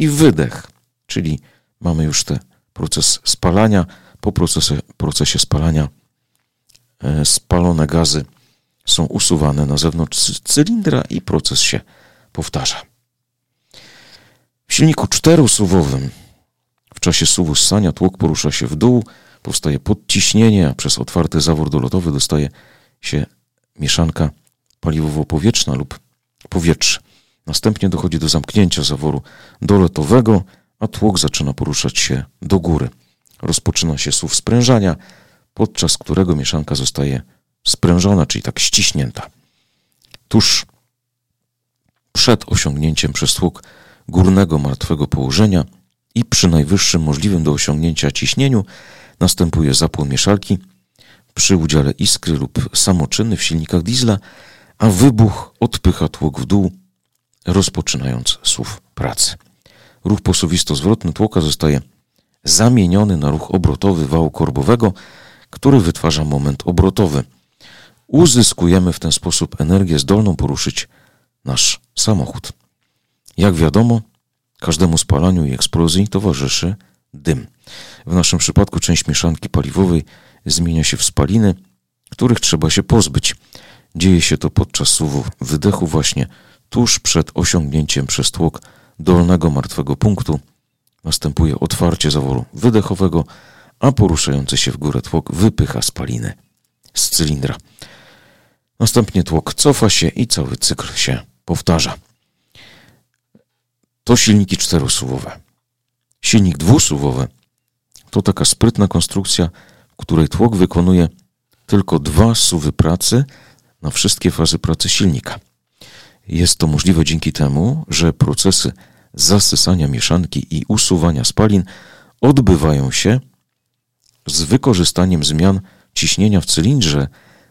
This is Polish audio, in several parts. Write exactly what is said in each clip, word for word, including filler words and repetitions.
i wydech, czyli mamy już ten proces spalania. Po procesie, procesie spalania e, spalone gazy są usuwane na zewnątrz cylindra i proces się powtarza. W silniku czterosuwowym w czasie suwu ssania tłok porusza się w dół, powstaje podciśnienie, a przez otwarty zawór dolotowy dostaje się mieszanka paliwowo-powietrzna lub powietrze. Następnie dochodzi do zamknięcia zaworu dolotowego, a tłok zaczyna poruszać się do góry. Rozpoczyna się suw sprężania, podczas którego mieszanka zostaje sprężona, czyli tak ściśnięta. Tuż przed osiągnięciem przez tłok górnego martwego położenia i przy najwyższym możliwym do osiągnięcia ciśnieniu następuje zapłon mieszalki przy udziale iskry lub samoczyny w silnikach diesla, a wybuch odpycha tłok w dół, rozpoczynając suw pracy. Ruch posuwisto-zwrotny tłoka zostaje zamieniony na ruch obrotowy wału korbowego, który wytwarza moment obrotowy. Uzyskujemy w ten sposób energię zdolną poruszyć nasz samochód. Jak wiadomo, każdemu spalaniu i eksplozji towarzyszy dym. W naszym przypadku część mieszanki paliwowej zmienia się w spaliny, których trzeba się pozbyć. Dzieje się to podczas suwu wydechu właśnie tuż przed osiągnięciem przez tłok dolnego martwego punktu. Następuje otwarcie zaworu wydechowego, a poruszający się w górę tłok wypycha spaliny z cylindra. Następnie tłok cofa się i cały cykl się powtarza. To silniki czterosuwowe. Silnik dwusuwowy to taka sprytna konstrukcja, w której tłok wykonuje tylko dwa suwy pracy na wszystkie fazy pracy silnika. Jest to możliwe dzięki temu, że procesy zasysania mieszanki i usuwania spalin odbywają się z wykorzystaniem zmian ciśnienia w cylindrze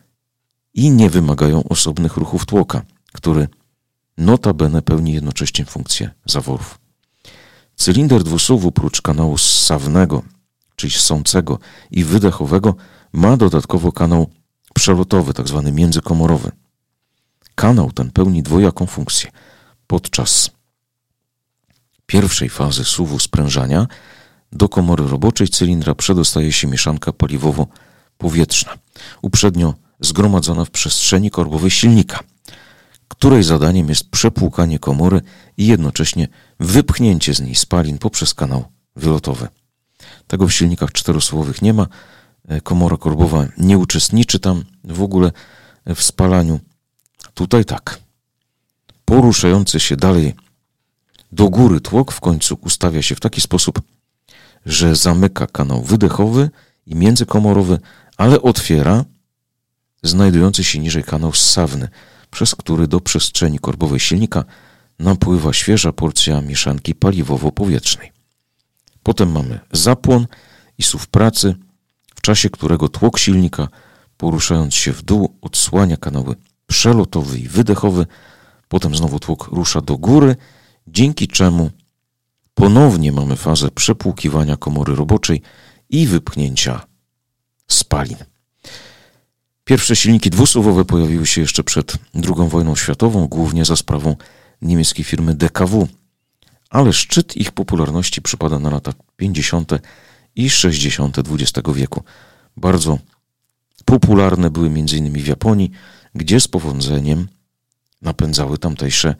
i nie wymagają osobnych ruchów tłoka, który notabene pełni jednocześnie funkcję zaworów. Cylinder dwusuwu prócz kanału ssawnego, czyli ssącego i wydechowego, ma dodatkowo kanał przelotowy, tak zwany międzykomorowy. Kanał ten pełni dwojaką funkcję. Podczas pierwszej fazy suwu sprężania do komory roboczej cylindra przedostaje się mieszanka paliwowo-powietrzna, uprzednio zgromadzona w przestrzeni korbowej silnika, której zadaniem jest przepłukanie komory i jednocześnie wypchnięcie z niej spalin poprzez kanał wylotowy. Tego w silnikach czterosuwowych nie ma. Komora korbowa nie uczestniczy tam w ogóle w spalaniu. Tutaj tak. Poruszający się dalej do góry tłok w końcu ustawia się w taki sposób, że zamyka kanał wydechowy i międzykomorowy, ale otwiera znajdujący się niżej kanał ssawny, przez który do przestrzeni korbowej silnika napływa świeża porcja mieszanki paliwowo-powietrznej. Potem mamy zapłon i suw pracy, w czasie którego tłok silnika, poruszając się w dół, odsłania kanały przelotowy i wydechowy. Potem znowu tłok rusza do góry, dzięki czemu ponownie mamy fazę przepłukiwania komory roboczej i wypchnięcia spalin. Pierwsze silniki dwusuwowe pojawiły się jeszcze przed drugą wojną światową, głównie za sprawą niemieckiej firmy D K W, ale szczyt ich popularności przypada na lata pięćdziesiąte i sześćdziesiąte dwudziestego wieku. Bardzo popularne były m.in. w Japonii, gdzie z powodzeniem napędzały tamtejsze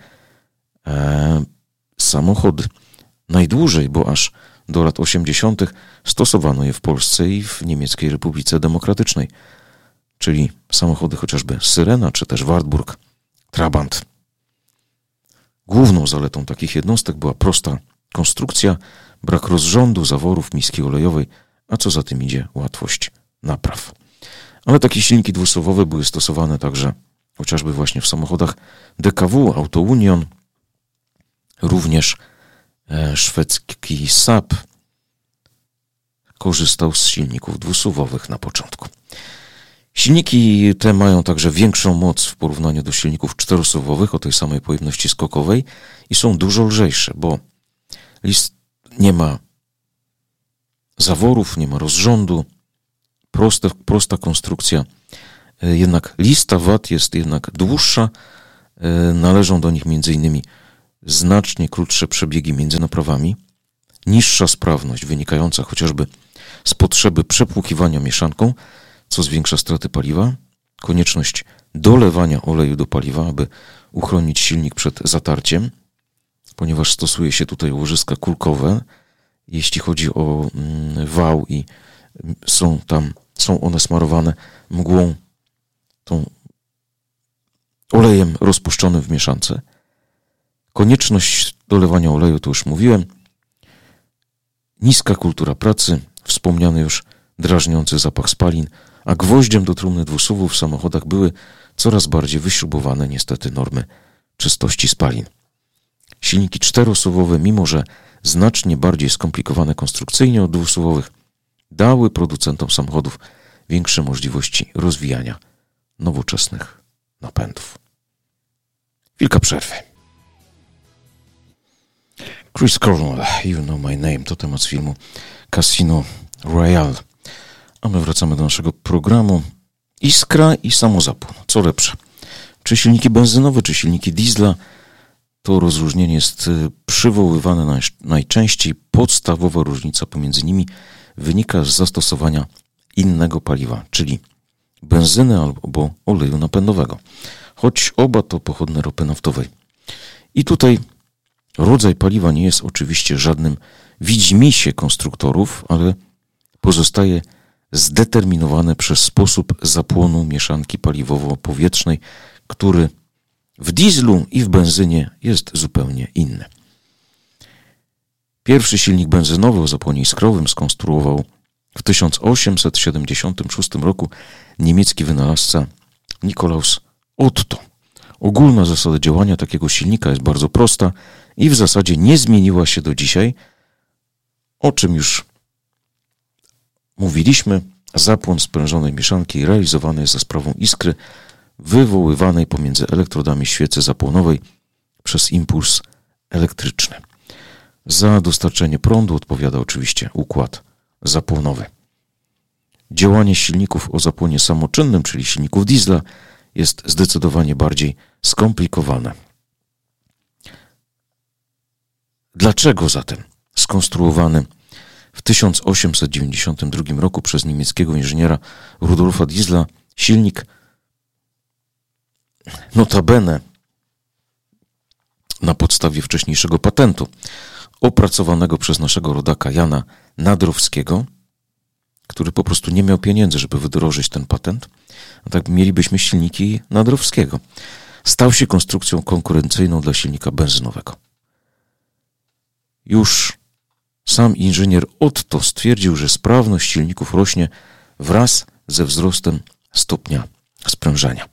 e, samochody. Najdłużej, bo aż do lat osiemdziesiątych stosowano je w Polsce i w Niemieckiej Republice Demokratycznej, czyli samochody chociażby Syrena czy też Wartburg, Trabant. Główną zaletą takich jednostek była prosta konstrukcja, brak rozrządu, zaworów, miski olejowej, a co za tym idzie łatwość napraw. Ale takie silniki dwusuwowe były stosowane także chociażby właśnie w samochodach D K W, Auto Union, również e, szwedzki Saab korzystał z silników dwusuwowych na początku. Silniki te mają także większą moc w porównaniu do silników czterosuwowych o tej samej pojemności skokowej i są dużo lżejsze, bo list nie ma zaworów, nie ma rozrządu, proste, prosta konstrukcja. Jednak lista wat jest jednak dłuższa, należą do nich między innymi znacznie krótsze przebiegi między naprawami, niższa sprawność wynikająca chociażby z potrzeby przepłukiwania mieszanką, co zwiększa straty paliwa, konieczność dolewania oleju do paliwa, aby uchronić silnik przed zatarciem, ponieważ stosuje się tutaj łożyska kulkowe, jeśli chodzi o wał i są tam, są one smarowane mgłą, tą olejem rozpuszczonym w mieszance. Konieczność dolewania oleju, to już mówiłem. Niska kultura pracy, wspomniany już drażniący zapach spalin, a gwoździem do trumny dwusuwów w samochodach były coraz bardziej wyśrubowane niestety normy czystości spalin. Silniki czterosuwowe, mimo że znacznie bardziej skomplikowane konstrukcyjnie od dwusuwowych, dały producentom samochodów większe możliwości rozwijania nowoczesnych napędów. Chwilka przerwy. Chris Cornell, You Know My Name, to temat z filmu Casino Royale. A my wracamy do naszego programu. Iskra i samozapłon. Co lepsze? Czy silniki benzynowe, czy silniki diesla? To rozróżnienie jest przywoływane najczęściej. Podstawowa różnica pomiędzy nimi wynika z zastosowania innego paliwa, czyli benzyny albo oleju napędowego. Choć oba to pochodne ropy naftowej. I tutaj rodzaj paliwa nie jest oczywiście żadnym widzimisię konstruktorów, ale pozostaje zdeterminowany przez sposób zapłonu mieszanki paliwowo-powietrznej, który w dieslu i w benzynie jest zupełnie inny. Pierwszy silnik benzynowy o zapłonie iskrowym skonstruował w tysiąc osiemset siedemdziesiątym szóstym roku niemiecki wynalazca Nikolaus Otto. Ogólna zasada działania takiego silnika jest bardzo prosta i w zasadzie nie zmieniła się do dzisiaj, o czym już mówiliśmy. Zapłon sprężonej mieszanki realizowany jest za sprawą iskry wywoływanej pomiędzy elektrodami świecy zapłonowej przez impuls elektryczny. Za dostarczenie prądu odpowiada oczywiście układ zapłonowy. Działanie silników o zapłonie samoczynnym, czyli silników diesla, jest zdecydowanie bardziej skomplikowane. Dlaczego zatem skonstruowany w tysiąc osiemset dziewięćdziesiątym drugim roku przez niemieckiego inżyniera Rudolfa Diesla silnik, notabene na podstawie wcześniejszego patentu opracowanego przez naszego rodaka Jana Nadrowskiego, który po prostu nie miał pieniędzy, żeby wydrożyć ten patent, a tak mielibyśmy silniki Nadrowskiego, stał się konstrukcją konkurencyjną dla silnika benzynowego. Już sam inżynier Otto stwierdził, że sprawność silników rośnie wraz ze wzrostem stopnia sprężania.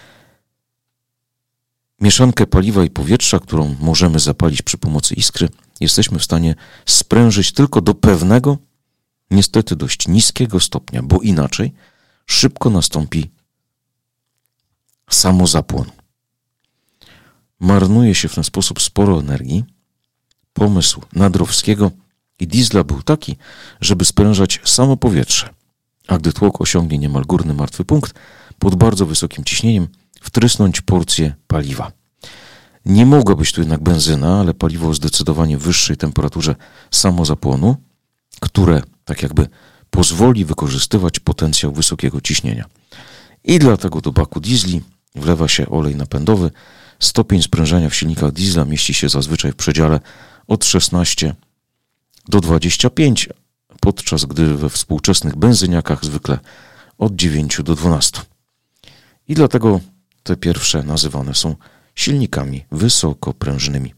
Mieszankę paliwa i powietrza, którą możemy zapalić przy pomocy iskry, jesteśmy w stanie sprężyć tylko do pewnego, niestety dość niskiego stopnia, bo inaczej szybko nastąpi samozapłon. Marnuje się w ten sposób sporo energii. Pomysł Nadrowskiego i Diesla był taki, żeby sprężać samo powietrze, a gdy tłok osiągnie niemal górny martwy punkt, pod bardzo wysokim ciśnieniem wtrysnąć porcję paliwa. Nie mogła być tu jednak benzyna, ale paliwo o zdecydowanie wyższej temperaturze samozapłonu, które tak jakby pozwoli wykorzystywać potencjał wysokiego ciśnienia. I dlatego do baku diesli wlewa się olej napędowy. Stopień sprężenia w silnikach diesla mieści się zazwyczaj w przedziale od szesnaście do dwudziestu pięciu, podczas gdy we współczesnych benzyniakach zwykle od dziewięciu do dwunastu. I dlatego te pierwsze nazywane są silnikami wysokoprężnymi.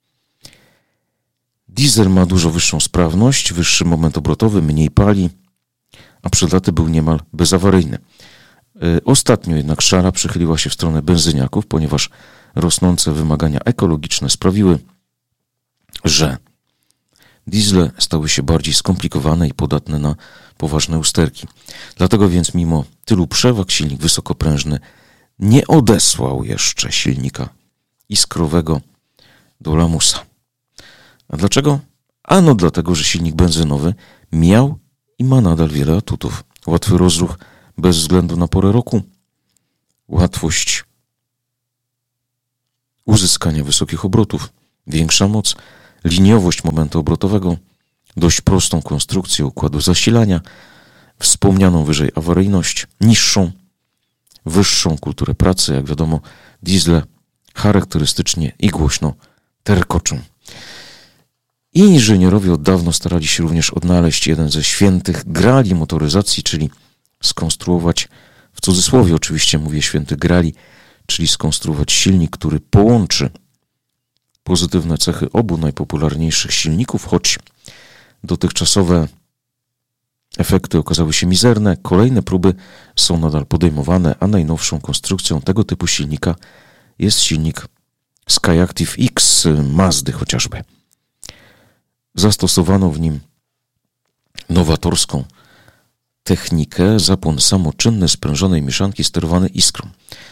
Diesel ma dużo wyższą sprawność, wyższy moment obrotowy, mniej pali, a przed laty był niemal bezawaryjny. Ostatnio jednak szara przychyliła się w stronę benzyniaków, ponieważ rosnące wymagania ekologiczne sprawiły, że diesle stały się bardziej skomplikowane i podatne na poważne usterki. Dlatego więc mimo tylu przewag silnik wysokoprężny nie odesłał jeszcze silnika iskrowego do lamusa. A dlaczego? Ano dlatego, że silnik benzynowy miał i ma nadal wiele atutów. Łatwy rozruch bez względu na porę roku, łatwość uzyskania wysokich obrotów, większa moc, liniowość momentu obrotowego, dość prostą konstrukcję układu zasilania, wspomnianą wyżej awaryjność, niższą, wyższą kulturę pracy. Jak wiadomo, diesle charakterystycznie i głośno terkoczą. Inżynierowie od dawna starali się również odnaleźć jeden ze świętych grali motoryzacji, czyli skonstruować, w cudzysłowie oczywiście mówię świętych grali, czyli skonstruować silnik, który połączy pozytywne cechy obu najpopularniejszych silników, choć dotychczasowe efekty okazały się mizerne. Kolejne próby są nadal podejmowane, a najnowszą konstrukcją tego typu silnika jest silnik Skyactiv X Mazdy chociażby. Zastosowano w nim nowatorską technikę, zapłon samoczynny sprężonej mieszanki sterowany iskrą.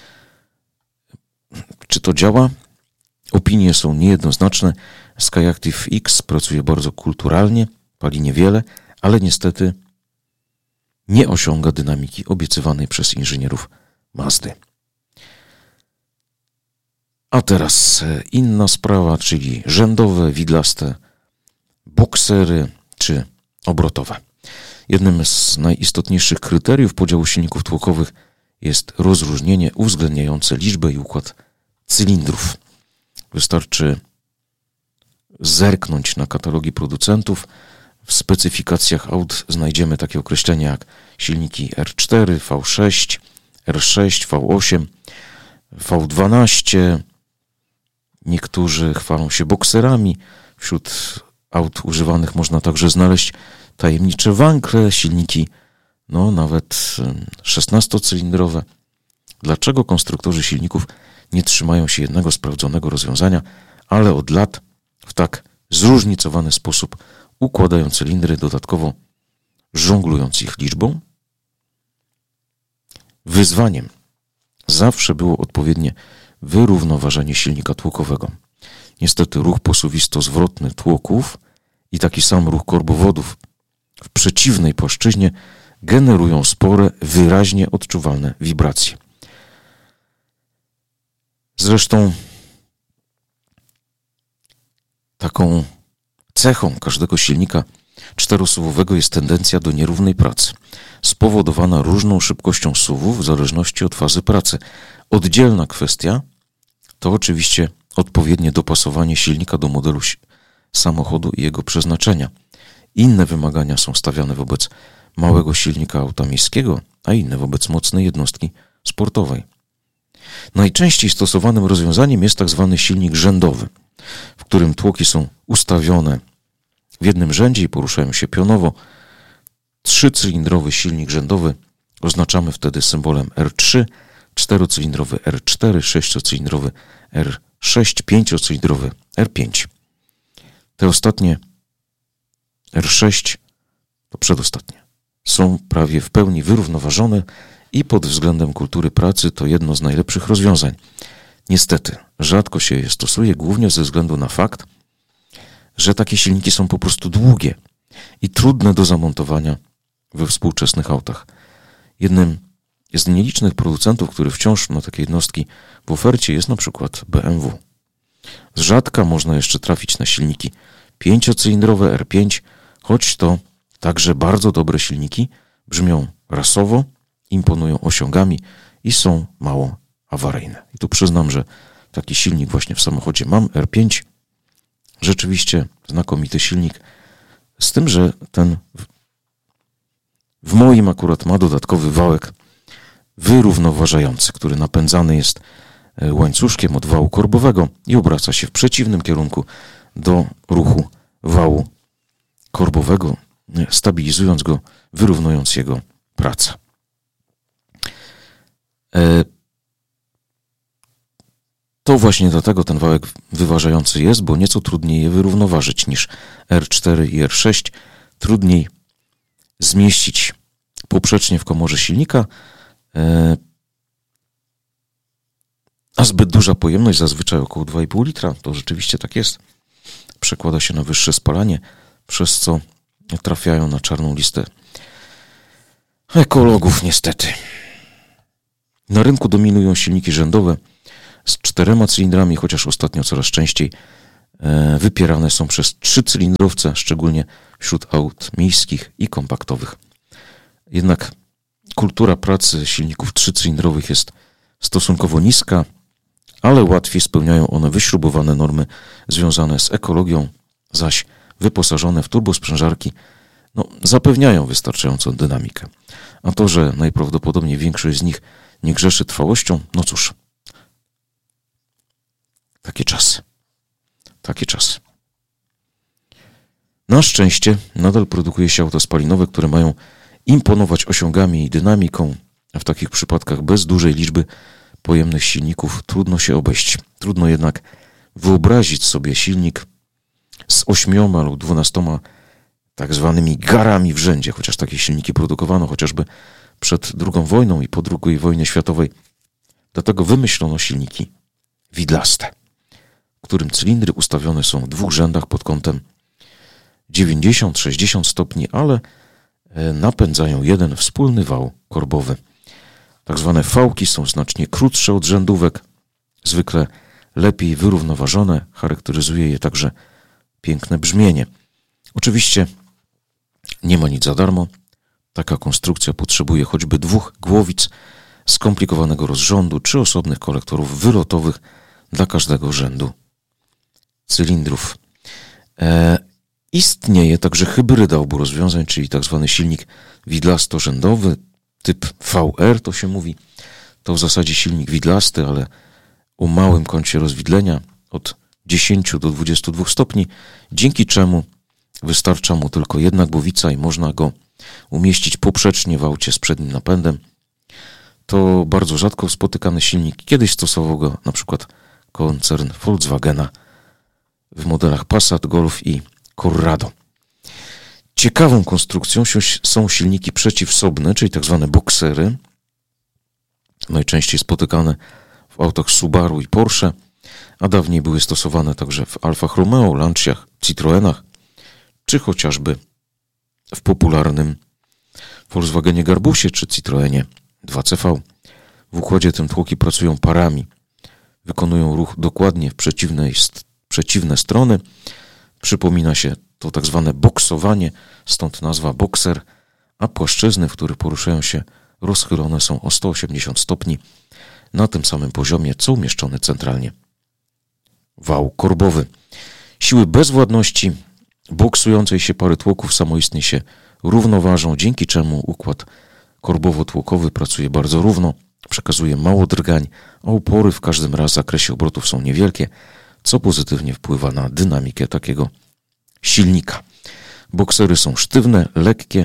Czy to działa? Opinie są niejednoznaczne. Skyactiv X pracuje bardzo kulturalnie, pali niewiele, ale niestety nie osiąga dynamiki obiecywanej przez inżynierów Mazdy. A teraz inna sprawa, czyli rzędowe, widlaste boksery czy obrotowe. Jednym z najistotniejszych kryteriów podziału silników tłokowych jest rozróżnienie uwzględniające liczbę i układ cylindrów. Wystarczy zerknąć na katalogi producentów. W specyfikacjach aut znajdziemy takie określenia jak silniki R cztery, V sześć, R sześć, V osiem, V dwanaście. Niektórzy chwalą się bokserami. Wśród aut używanych można także znaleźć tajemnicze wankle, silniki, no nawet szesnastocylindrowe. Dlaczego konstruktorzy silników nie trzymają się jednego sprawdzonego rozwiązania, ale od lat w tak zróżnicowany sposób układają cylindry, dodatkowo żonglując ich liczbą? Wyzwaniem zawsze było odpowiednie wyrównoważenie silnika tłokowego. Niestety ruch posuwisto-zwrotny tłoków i taki sam ruch korbowodów w przeciwnej płaszczyźnie generują spore, wyraźnie odczuwalne wibracje. Zresztą taką cechą każdego silnika czterosuwowego jest tendencja do nierównej pracy, spowodowana różną szybkością suwów w zależności od fazy pracy. Oddzielna kwestia to oczywiście odpowiednie dopasowanie silnika do modelu samochodu i jego przeznaczenia. Inne wymagania są stawiane wobec małego silnika auta miejskiego, a inne wobec mocnej jednostki sportowej. Najczęściej stosowanym rozwiązaniem jest tak zwany silnik rzędowy, w którym tłoki są ustawione w jednym rzędzie i poruszają się pionowo. Trzycylindrowy silnik rzędowy oznaczamy wtedy symbolem R trzy, czterocylindrowy R cztery, sześciocylindrowy R sześć, pięciocylindrowy R pięć. Te ostatnie R sześć, to przedostatnie, są prawie w pełni wyrównoważone i pod względem kultury pracy to jedno z najlepszych rozwiązań. Niestety, rzadko się je stosuje, głównie ze względu na fakt, że takie silniki są po prostu długie i trudne do zamontowania we współczesnych autach. Jednym z nielicznych producentów, który wciąż ma takie jednostki w ofercie, jest na przykład B M W. Z rzadka można jeszcze trafić na silniki pięciocylindrowe R pięć, choć to także bardzo dobre silniki, brzmią rasowo, imponują osiągami i są mało awaryjne. I tu przyznam, że taki silnik właśnie w samochodzie mam, R pięć. Rzeczywiście znakomity silnik, z tym, że ten w, w moim akurat ma dodatkowy wałek wyrównoważający, który napędzany jest łańcuszkiem od wału korbowego i obraca się w przeciwnym kierunku do ruchu wału korbowego, stabilizując go, wyrównując jego pracę. To właśnie dlatego ten wałek wyważający jest, bo nieco trudniej je wyrównoważyć niż R cztery i R sześć. Trudniej zmieścić poprzecznie w komorze silnika, a zbyt duża pojemność, zazwyczaj około dwa i pół litra, to rzeczywiście tak jest, przekłada się na wyższe spalanie, przez co trafiają na czarną listę ekologów niestety. Na rynku dominują silniki rzędowe z czterema cylindrami, chociaż ostatnio coraz częściej wypierane są przez trzycylindrowce, szczególnie wśród aut miejskich i kompaktowych. Jednak kultura pracy silników trzycylindrowych jest stosunkowo niska, ale łatwiej spełniają one wyśrubowane normy związane z ekologią, zaś wyposażone w turbosprzężarki no, zapewniają wystarczającą dynamikę. A to, że najprawdopodobniej większość z nich nie grzeszy trwałością, no cóż, takie czasy. Takie czasy. Na szczęście nadal produkuje się auta spalinowe, które mają imponować osiągami i dynamiką, a w takich przypadkach bez dużej liczby pojemnych silników trudno się obejść. Trudno jednak wyobrazić sobie silnik z ośmioma lub dwunastoma tak zwanymi garami w rzędzie, chociaż takie silniki produkowano chociażby przed drugą wojną i po drugiej wojnie światowej. Dlatego wymyślono silniki widlaste, którym cylindry ustawione są w dwóch rzędach pod kątem dziewięćdziesiąt sześćdziesiąt stopni, ale napędzają jeden wspólny wał korbowy. Tak zwane fałki są znacznie krótsze od rzędówek, zwykle lepiej wyrównoważone, charakteryzuje je także piękne brzmienie. Oczywiście nie ma nic za darmo. Taka konstrukcja potrzebuje choćby dwóch głowic, skomplikowanego rozrządu czy osobnych kolektorów wylotowych dla każdego rzędu cylindrów. E, istnieje także hybryda obu rozwiązań, czyli tak zwany silnik widlasto-rzędowy, typ V R to się mówi. To w zasadzie silnik widlasty, ale o małym kącie rozwidlenia od dziesięciu do dwudziestu dwóch stopni, dzięki czemu wystarcza mu tylko jedna głowica i można go umieścić poprzecznie w aucie z przednim napędem. To bardzo rzadko spotykany silnik. Kiedyś stosował go na przykład koncern Volkswagena w modelach Passat, Golf i Corrado. Ciekawą konstrukcją są silniki przeciwsobne, czyli tak zwane boksery, najczęściej spotykane w autach Subaru i Porsche, a dawniej były stosowane także w Alfach Romeo, Lanciach, Citroenach, czy chociażby w popularnym Volkswagenie Garbusie czy Citroenie dwa C V. W układzie tym tłoki pracują parami. Wykonują ruch dokładnie w przeciwnej, przeciwne strony. Przypomina się to tak zwane boksowanie, stąd nazwa bokser, a płaszczyzny, w których poruszają się, rozchylone są o sto osiemdziesiąt stopni na tym samym poziomie, co umieszczony centralnie wał korbowy. Siły bezwładności boksującej się pary tłoków samoistnie się równoważą, dzięki czemu układ korbowo-tłokowy pracuje bardzo równo, przekazuje mało drgań, a opory w każdym raz zakresie obrotów są niewielkie, co pozytywnie wpływa na dynamikę takiego silnika. Boksery są sztywne, lekkie,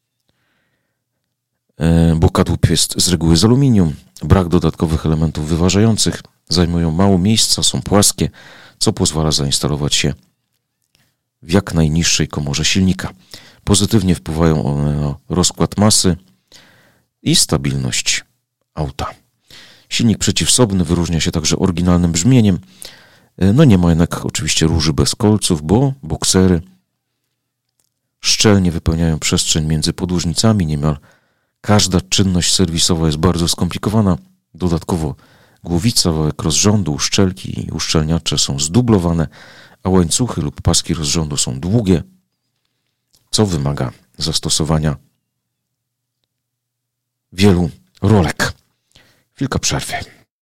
bo kadłub jest z reguły z aluminium, brak dodatkowych elementów wyważających, zajmują mało miejsca, są płaskie, co pozwala zainstalować się w jak najniższej komorze silnika. Pozytywnie wpływają one na rozkład masy i stabilność auta. Silnik przeciwsobny wyróżnia się także oryginalnym brzmieniem. No nie ma jednak oczywiście róży bez kolców, bo boksery szczelnie wypełniają przestrzeń między podłużnicami. Niemal każda czynność serwisowa jest bardzo skomplikowana. Dodatkowo głowica, wałek rozrządu, uszczelki i uszczelniacze są zdublowane, a łańcuchy lub paski rozrządu są długie, co wymaga zastosowania wielu rolek. Chwilka przerwy.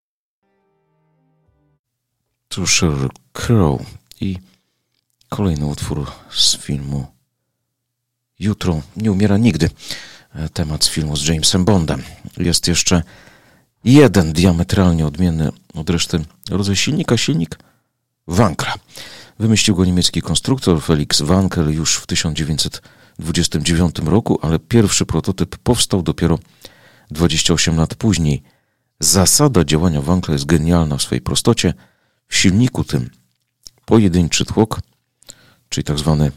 To Sheryl Crow i kolejny utwór z filmu Jutro nie umiera nigdy. Temat z filmu z Jamesem Bondem. Jest jeszcze jeden diametralnie odmienny od reszty rodzaj silnika, silnik Wankla. Wymyślił go niemiecki konstruktor Felix Wankel już w tysiąc dziewięćset dwudziestym dziewiątym roku, ale pierwszy prototyp powstał dopiero dwadzieścia osiem lat później. Zasada działania Wankla jest genialna w swojej prostocie. W silniku tym pojedynczy tłok, czyli tak zwany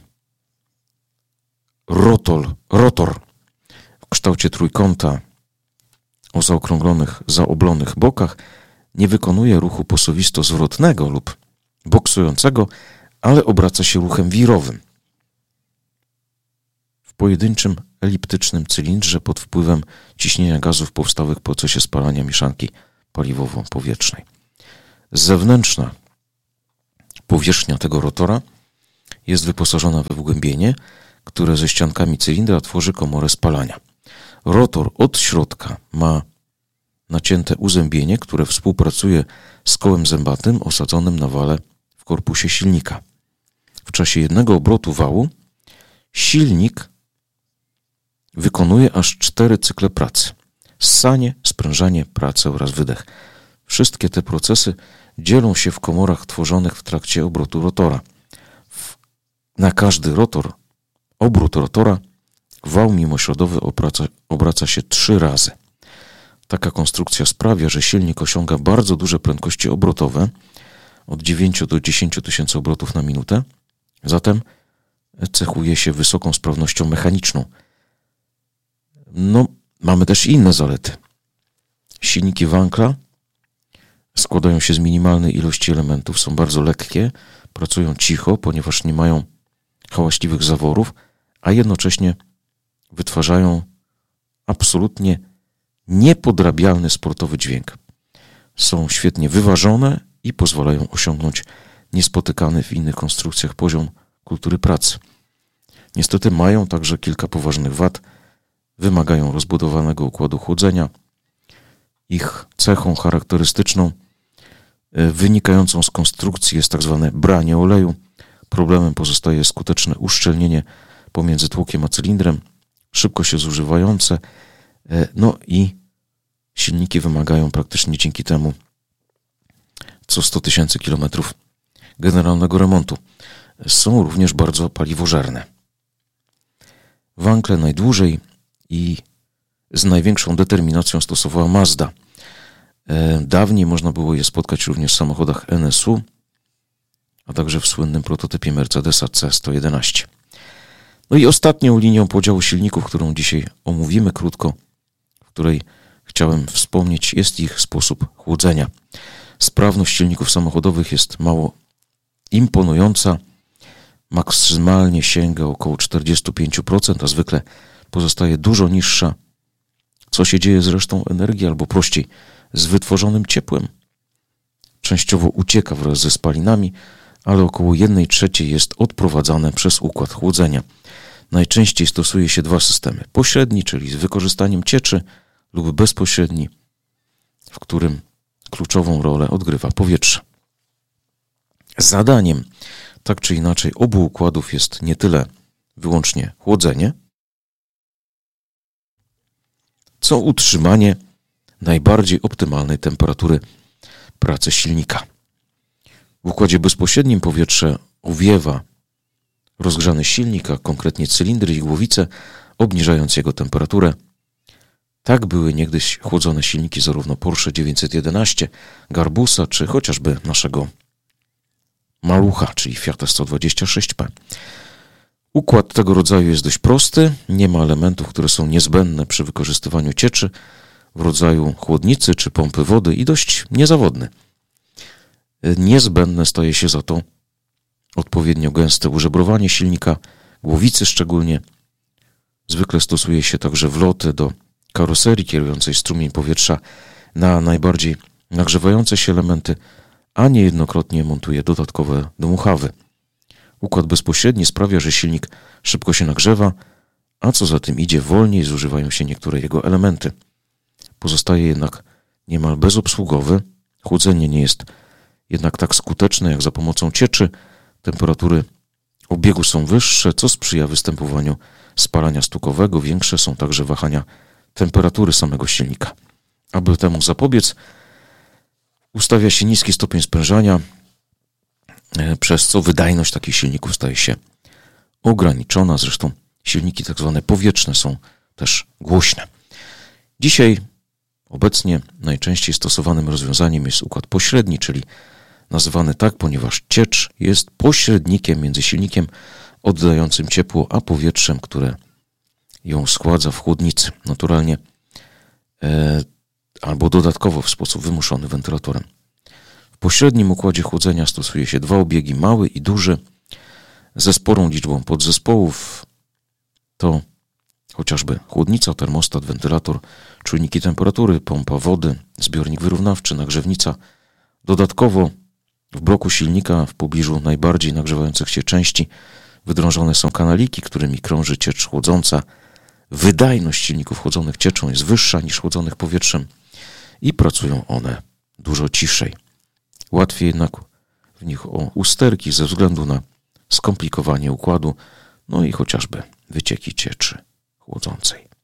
rotor, rotor w kształcie trójkąta o zaokrąglonych, zaoblonych bokach nie wykonuje ruchu posuwisto-zwrotnego lub boksującego, ale obraca się ruchem wirowym. W pojedynczym eliptycznym cylindrze pod wpływem ciśnienia gazów powstałych w procesie spalania mieszanki paliwowo-powietrznej. Zewnętrzna Powierzchnia tego rotora jest wyposażona we wgłębienie, które ze ściankami cylindra tworzy komorę spalania. Rotor od środka ma nacięte uzębienie, które współpracuje z kołem zębatym osadzonym na wale w korpusie silnika. W czasie jednego obrotu wału silnik wykonuje aż cztery cykle pracy. Ssanie, sprężanie, pracę oraz wydech. Wszystkie te procesy dzielą się w komorach tworzonych w trakcie obrotu rotora. Na każdy rotor, obrót rotora, wał mimośrodowy obraca, obraca się trzy razy. Taka konstrukcja sprawia, że silnik osiąga bardzo duże prędkości obrotowe, od dziewięciu do dziesięciu tysięcy obrotów na minutę, zatem cechuje się wysoką sprawnością mechaniczną. No, mamy też inne zalety. Silniki Wankla składają się z minimalnej ilości elementów, są bardzo lekkie, pracują cicho, ponieważ nie mają hałaśliwych zaworów, a jednocześnie wytwarzają absolutnie niepodrabialny sportowy dźwięk. Są świetnie wyważone i pozwalają osiągnąć niespotykany w innych konstrukcjach poziom kultury pracy. Niestety mają także kilka poważnych wad, wymagają rozbudowanego układu chłodzenia. Ich cechą charakterystyczną wynikającą z konstrukcji jest tak zwane branie oleju. Problemem pozostaje skuteczne uszczelnienie pomiędzy tłokiem a cylindrem, szybko się zużywające, no i silniki wymagają praktycznie dzięki temu co sto tysięcy kilometrów generalnego remontu. Są również bardzo paliwożerne. Wankle najdłużej i z największą determinacją stosowała Mazda. Dawniej można było je spotkać również w samochodach N S U, a także w słynnym prototypie Mercedesa C sto jedenaście. No i ostatnią linią podziału silników, którą dzisiaj omówimy krótko, w której chciałem wspomnieć, jest ich sposób chłodzenia. Sprawność silników samochodowych jest mało imponująca, maksymalnie sięga około czterdzieści pięć procent, a zwykle pozostaje dużo niższa. Co się dzieje z resztą energii, albo prościej, z wytworzonym ciepłem? Częściowo ucieka wraz ze spalinami, ale około jednej trzeciej jest odprowadzane przez układ chłodzenia. Najczęściej stosuje się dwa systemy. Pośredni, czyli z wykorzystaniem cieczy, lub bezpośredni, w którym kluczową rolę odgrywa powietrze. Zadaniem, tak czy inaczej, obu układów jest nie tyle wyłącznie chłodzenie, co utrzymanie najbardziej optymalnej temperatury pracy silnika. W układzie bezpośrednim powietrze owiewa rozgrzany silnik, a konkretnie cylindry i głowice, obniżając jego temperaturę. Tak były niegdyś chłodzone silniki zarówno Porsche dziewięćset jedenaście, Garbusa, czy chociażby naszego malucha, czyli Fiata sto dwadzieścia sześć P. Układ tego rodzaju jest dość prosty, nie ma elementów, które są niezbędne przy wykorzystywaniu cieczy w rodzaju chłodnicy czy pompy wody i dość niezawodny. Niezbędne staje się za to odpowiednio gęste użebrowanie silnika, głowicy szczególnie. Zwykle stosuje się także wloty do karoserii kierującej strumień powietrza na najbardziej nagrzewające się elementy, a niejednokrotnie montuje dodatkowe dmuchawy. Układ bezpośredni sprawia, że silnik szybko się nagrzewa, a co za tym idzie, wolniej zużywają się niektóre jego elementy. Pozostaje jednak niemal bezobsługowy. Chłodzenie nie jest jednak tak skuteczne jak za pomocą cieczy. Temperatury obiegu są wyższe, co sprzyja występowaniu spalania stukowego. Większe są także wahania temperatury samego silnika. Aby temu zapobiec, ustawia się niski stopień sprężania, przez co wydajność takich silników staje się ograniczona. Zresztą silniki tak zwane powietrzne są też głośne. Dzisiaj obecnie najczęściej stosowanym rozwiązaniem jest układ pośredni, czyli nazywany tak, ponieważ ciecz jest pośrednikiem między silnikiem oddającym ciepło, a powietrzem, które ją schładza w chłodnicy, naturalnie e, albo dodatkowo w sposób wymuszony wentylatorem. W pośrednim układzie chłodzenia stosuje się dwa obiegi, mały i duży, ze sporą liczbą podzespołów. To chociażby chłodnica, termostat, wentylator, czujniki temperatury, pompa wody, zbiornik wyrównawczy, nagrzewnica. Dodatkowo W bloku silnika w pobliżu najbardziej nagrzewających się części wydrążone są kanaliki, którymi krąży ciecz chłodząca. Wydajność silników chłodzonych cieczą jest wyższa niż chłodzonych powietrzem i pracują one dużo ciszej. Łatwiej jednak w nich o usterki ze względu na skomplikowanie układu, no i chociażby wycieki cieczy chłodzącej.